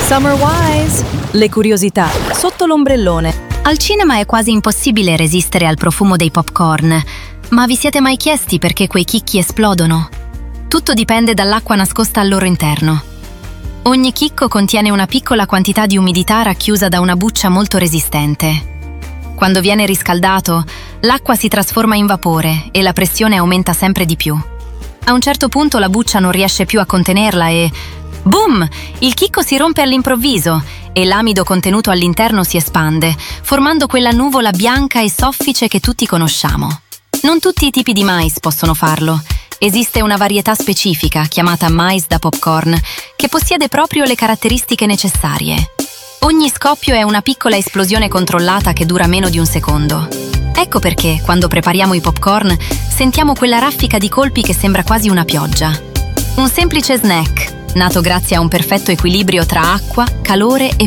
Summer Wise, le curiosità sotto l'ombrellone. Al cinema è quasi impossibile resistere al profumo dei popcorn, ma vi siete mai chiesti perché quei chicchi esplodono? Tutto dipende dall'acqua nascosta al loro interno. Ogni chicco contiene una piccola quantità di umidità racchiusa da una buccia molto resistente. Quando viene riscaldato, l'acqua si trasforma in vapore e la pressione aumenta sempre di più. A un certo punto la buccia non riesce più a contenerla e boom! Il chicco si rompe all'improvviso e l'amido contenuto all'interno si espande, formando quella nuvola bianca e soffice che tutti conosciamo. Non tutti i tipi di mais possono farlo. Esiste una varietà specifica, chiamata mais da popcorn, che possiede proprio le caratteristiche necessarie. Ogni scoppio è una piccola esplosione controllata che dura meno di un secondo. Ecco perché, quando prepariamo i popcorn, sentiamo quella raffica di colpi che sembra quasi una pioggia. Un semplice snack, nato grazie a un perfetto equilibrio tra acqua, calore e